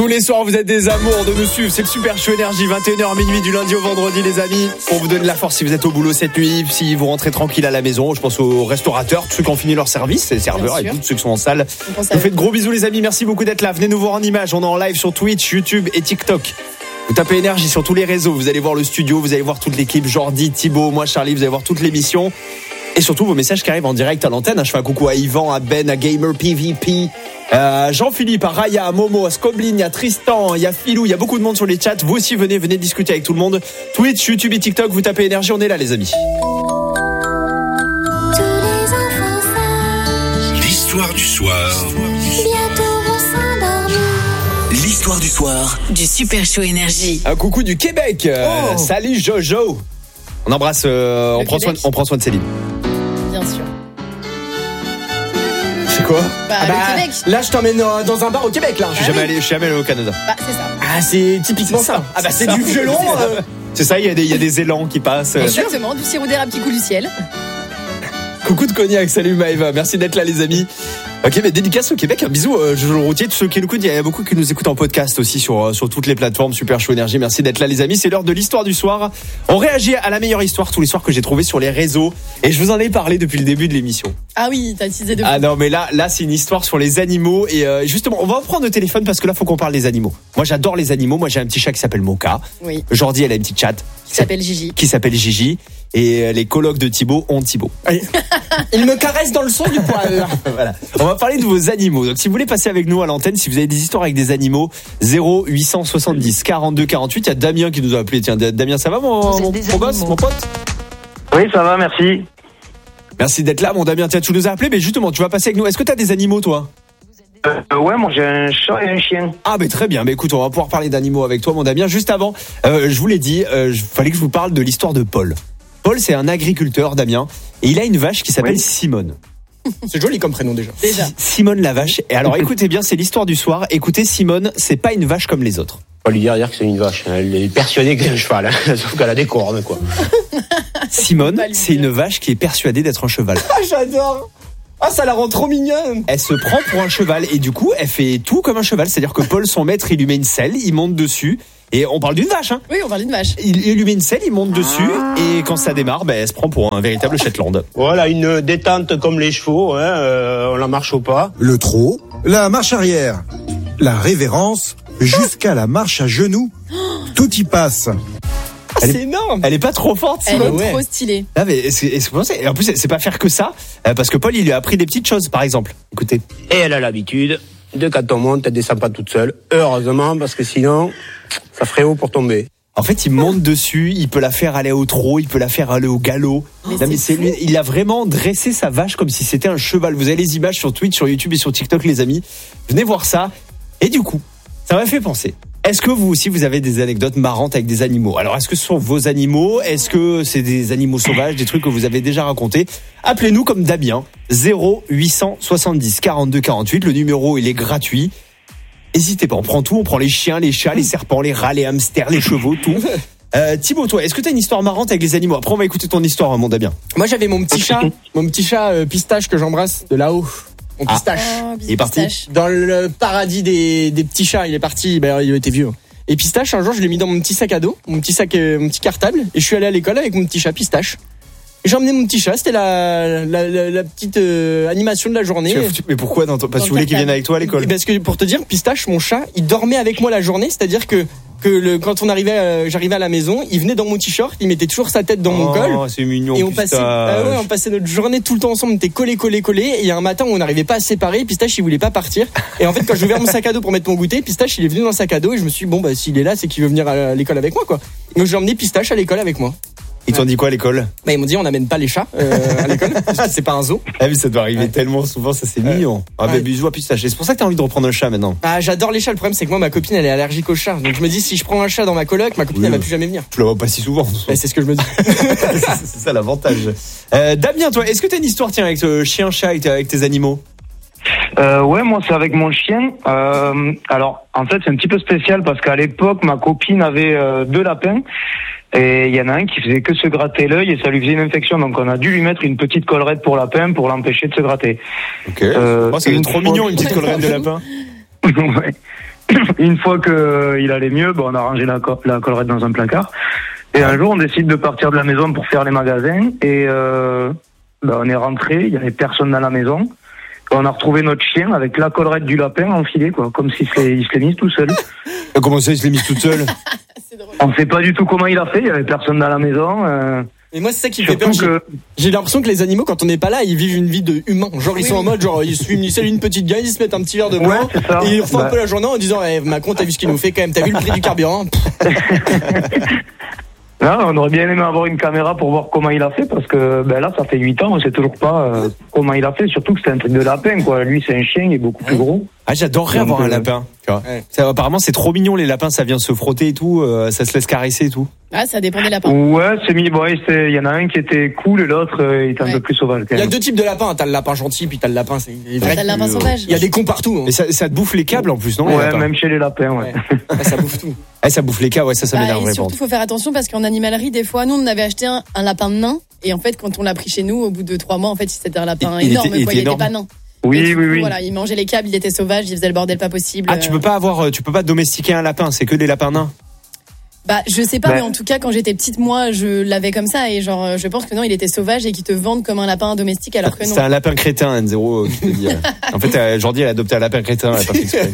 Tous les soirs, vous êtes des amours de nous suivre. C'est le Super Show Énergie, 21h minuit du lundi au vendredi, les amis. Pour vous donner de la force si vous êtes au boulot cette nuit, si vous rentrez tranquille à la maison. Je pense aux restaurateurs, tous ceux qui ont fini leur service, les serveurs et tous ceux qui sont en salle. Je vous fais de gros bisous, les amis. Merci beaucoup d'être là. Venez nous voir en image. On est en live sur Twitch, YouTube et TikTok. Vous tapez Énergie sur tous les réseaux. Vous allez voir le studio, vous allez voir toute l'équipe. Jordi, Thibaut, moi, Charlie. Vous allez voir toute l'émission. Et surtout vos messages qui arrivent en direct à l'antenne. Je fais un coucou à Yvan, à Ben, à Gamer PVP, à Jean-Philippe, à Raya, à Momo, à Scoblin, à Tristan, il y a Philou, il y a beaucoup de monde sur les chats. Vous aussi venez discuter avec tout le monde. Twitch, YouTube et TikTok, vous tapez Énergie, on est là les amis. L'histoire du soir. Bientôt vont s'endormir. L'histoire du soir du Super Show Énergie. Un coucou du Québec. Salut Jojo. On embrasse, on prend soin de Céline. Bien sûr. C'est quoi? Le Québec. Là, je t'emmène dans un bar au Québec, là. Je suis jamais allé au Canada. C'est ça. Ah, c'est typiquement ça. Ah, bah, c'est du violon. C'est ça, il y a des élans qui passent. Exactement, du sirop d'érable qui coule du ciel. Coucou de cognac, salut Maëva, merci d'être là les amis. Ok, mais dédicace au Québec, un bisou Jojo le routier, tous ceux qui nous écoutent, il y a beaucoup qui nous écoutent en podcast aussi sur toutes les plateformes, Super Show Énergie, merci d'être là les amis, c'est l'heure de l'histoire du soir. On réagit à la meilleure histoire tous les soirs que j'ai trouvée sur les réseaux et je vous en ai parlé depuis le début de l'émission. Ah oui, t'as teasé de Ah non mais là c'est une histoire sur les animaux et justement on va prendre le téléphone parce que là faut qu'on parle des animaux. Moi j'adore les animaux, moi j'ai un petit chat qui s'appelle Moka. Oui. Jordi elle a une petite chatte Qui s'appelle Gigi. Et les colocs de Thibaut ont Thibaut. Il me caresse dans le son du poil. Voilà. On va parler de vos animaux. Donc si vous voulez passer avec nous à l'antenne, si vous avez des histoires avec des animaux, 0870 42 48. Il y a Damien qui nous a appelé. Tiens Damien, ça va mon boss, mon pote? Oui, ça va, merci. Merci d'être là mon Damien. Tiens, tu nous as appelé, mais justement, tu vas passer avec nous. Est-ce que tu as des animaux toi? Ouais, moi j'ai un chat et un chien. Ah mais très bien, mais écoute, on va pouvoir parler d'animaux avec toi mon Damien. Juste avant, je vous l'ai dit, fallait que je vous parle de l'histoire de Paul. Paul, c'est un agriculteur, Damien, et il a une vache qui s'appelle Simone. C'est joli comme prénom déjà. Simone la vache. Et alors écoutez bien, c'est l'histoire du soir. Écoutez, Simone, c'est pas une vache comme les autres. On va lui dire que c'est une vache. Elle est persuadée que c'est un cheval, hein. Sauf qu'elle a des cornes, quoi. Simone, c'est une vache qui est persuadée d'être un cheval. Ah, j'adore. Ah, ça la rend trop mignonne. Elle se prend pour un cheval et du coup, elle fait tout comme un cheval. C'est-à-dire que Paul, son maître, il lui met une selle, il monte dessus. Et on parle d'une vache, hein. Oui, on parle d'une vache. Il lui met une selle, il monte dessus et quand ça démarre, elle se prend pour un véritable Shetland. Voilà, une détente comme les chevaux, hein. On la marche au pas. Le trot, la marche arrière, la révérence, jusqu'à la marche à genoux. Tout y passe. C'est énorme. Elle est pas trop forte, Simone. Elle est trop stylée. Ah mais et en plus c'est pas faire que ça, parce que Paul il lui a appris des petites choses, par exemple. Écoutez. Et elle a l'habitude de quand on monte, elle descend pas toute seule. Heureusement, parce que sinon, ça ferait haut pour tomber. En fait, il monte dessus, il peut la faire aller au trot, il peut la faire aller au galop. Il a vraiment dressé sa vache comme si c'était un cheval. Vous avez les images sur Twitch, sur YouTube et sur TikTok, les amis. Venez voir ça. Et du coup, ça m'a fait penser. Est-ce que vous aussi, vous avez des anecdotes marrantes avec des animaux? Alors, est-ce que ce sont vos animaux? Est-ce que c'est des animaux sauvages, des trucs que vous avez déjà racontés? Appelez-nous comme Damien, 0870 42 48. Le numéro, il est gratuit. N'hésitez pas, on prend tout. On prend les chiens, les chats, les serpents, les rats, les hamsters, les chevaux, tout. Thibaut, toi, est-ce que t'as une histoire marrante avec les animaux? Après, on va écouter ton histoire, mon Damien. Moi, j'avais mon petit chat Pistache que j'embrasse de là-haut. Mon Pistache. Il est parti dans le paradis des petits chats. Il est parti, il était vieux. Et Pistache, un jour, je l'ai mis dans mon petit sac à dos, mon petit cartable, et je suis allé à l'école avec mon petit chat Pistache. Et j'ai emmené mon petit chat, c'était la petite animation de la journée. Mais pourquoi parce que tu voulais qu'il vienne avec toi à l'école? Parce que pour te dire, Pistache, mon chat, il dormait avec moi la journée, c'est-à-dire que quand j'arrivais à la maison, il venait dans mon t-shirt, il mettait toujours sa tête dans mon col. Oh, c'est mignon. Et on passait notre journée tout le temps ensemble, on était collés. Et il y a un matin où on n'arrivait pas à se séparer, Pistache il voulait pas partir. Et en fait, quand j'ai ouvert mon sac à dos pour mettre mon goûter, Pistache il est venu dans le sac à dos et je me suis dit, s'il est là, c'est qu'il veut venir à l'école avec moi, quoi. Donc j'ai emmené Pistache à l'école avec moi. Ils t'ont dit quoi à l'école? Ils m'ont dit on n'amène pas les chats à l'école, c'est pas un zoo. Ah oui, ça doit arriver tellement souvent, ça c'est mignon. Bisous à Pistache. C'est pour ça que t'as envie de reprendre un chat maintenant. J'adore les chats, le problème c'est que moi ma copine elle est allergique aux chats. Donc je me dis si je prends un chat dans ma coloc, ma copine elle va plus jamais venir. Tu la vois pas si souvent. C'est ce que je me dis. C'est ça l'avantage. Damien, toi, est-ce que t'as une histoire avec ce chien, chat, avec tes animaux? Ouais, moi c'est avec mon chien. Alors en fait c'est un petit peu spécial parce qu'à l'époque ma copine avait 2 lapins. Et il y en a un qui faisait que se gratter l'œil et ça lui faisait une infection. Donc on a dû lui mettre une petite collerette pour lapin pour l'empêcher de se gratter. Ok. C'est trop mignon une petite collerette de lapin. Ouais. une fois qu'il allait mieux, on a rangé la collerette dans un placard. Et un jour, on décide de partir de la maison pour faire les magasins. Et on est rentré, il y avait personne dans la maison. On a retrouvé notre chien avec la collerette du lapin enfilée, quoi, comme s'il se l'est mis tout seul. Comment ça, il se l'est mis tout seul? On ne sait pas du tout comment il a fait, il y avait personne dans la maison. Et moi, c'est ça qui me fait peur. J'ai l'impression que les animaux, quand on n'est pas là, ils vivent une vie de humain. Genre, ils sont en mode, genre, ils saluent une petite gueule, ils se mettent un petit verre de blanc, et ils refont un peu la journée en disant, Macron, t'as vu ce qu'il nous fait quand même, t'as vu le prix du carburant? Non, on aurait bien aimé avoir une caméra pour voir comment il a fait, parce que là, ça fait 8 ans, on sait toujours pas comment il a fait, surtout que c'est un truc de lapin, quoi. Lui, c'est un chien, il est beaucoup plus gros. Ah, j'adorerais avoir un lapin. Tu vois. Ça, apparemment, c'est trop mignon, les lapins, ça vient se frotter et tout, ça se laisse caresser et tout. Ah, ça dépend des lapins. Ouais, c'est mis. Bon, il y en a un qui était cool et l'autre était un peu plus sauvage. Il y a 2 types de lapins. T'as le lapin gentil, puis t'as le lapin. T'as le lapin sauvage. Il y a des cons partout. Hein. Et ça te bouffe les câbles en plus, non? Ouais, même chez les lapins, ouais. Ça bouffe tout. Ça bouffe les câbles, ça m'énerve. Et surtout, faut faire attention parce qu'en animalerie, des fois, nous, on avait acheté un lapin nain. Et en fait, quand on l'a pris chez nous, au bout de 3 mois, en fait, c'était un lapin énorme. Il était pas nain. Oui. Voilà, il mangeait les câbles, il était sauvage, il faisait le bordel pas possible. Ah, tu peux pas domestiquer un lapin, c'est que des lapins nains. Je sais pas, mais en tout cas, quand j'étais petite, moi, je l'avais comme ça, et genre, je pense que non, il était sauvage et qu'ils te vendent comme un lapin domestique, alors que non. C'est un lapin crétin, N0, tu peux dire. En fait, Jordi, elle a adopté un lapin crétin, elle a pas fait exprès.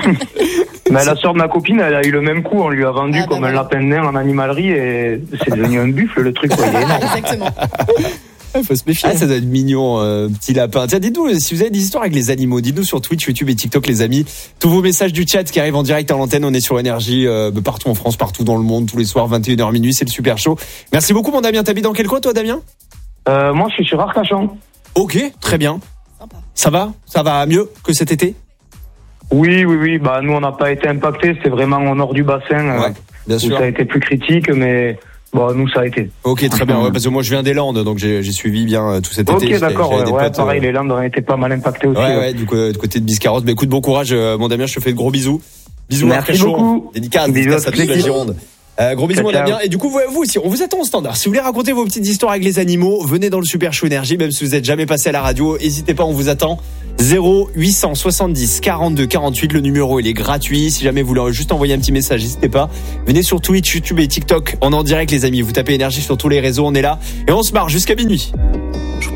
La sœur de ma copine, elle a eu le même coup, on lui a vendu comme un lapin nain en animalerie, et c'est devenu un buffle, le truc, quoi, il est énorme. Exactement. Faut se méfier. Ah, ça doit être mignon, petit lapin. Tiens, dites-nous, si vous avez des histoires avec les animaux, dites-nous sur Twitch, YouTube et TikTok, les amis. Tous vos messages du chat qui arrivent en direct à l'antenne, on est sur Énergie, partout en France, partout dans le monde, tous les soirs, 21h minuit, c'est le super show. Merci beaucoup, mon Damien. T'habites dans quel coin, toi, Damien? Moi, je suis sur Arcachon. Ok, très bien. Sympa. Ça va mieux que cet été? Oui. Nous, on n'a pas été impactés, c'était vraiment au nord du bassin, bien sûr. Où ça a été plus critique, mais nous, ça a été. Ok, très bien. Parce que moi, je viens des Landes, donc j'ai suivi bien tout cet été. Ok, d'accord. Pareil, les Landes ont été pas mal impactés aussi. Ouais, du côté de Biscarrosse. Écoute, bon courage, mon Damien. Je te fais de gros bisous. Bisous. Merci beaucoup. Dédicace à toute la Gironde. Gros bisous, mon Damien. Et du coup, vous aussi, on vous attend au standard. Si vous voulez raconter vos petites histoires avec les animaux, venez dans le Super Show Énergie, même si vous n'êtes jamais passé à la radio. N'hésitez pas, on vous attend. 0870 42 48, le numéro il est gratuit. Si jamais vous voulez juste envoyer un petit message, n'hésitez pas. Venez sur Twitch, YouTube et TikTok. On est en direct, les amis. Vous tapez Énergie sur tous les réseaux, on est là et on se marre jusqu'à minuit.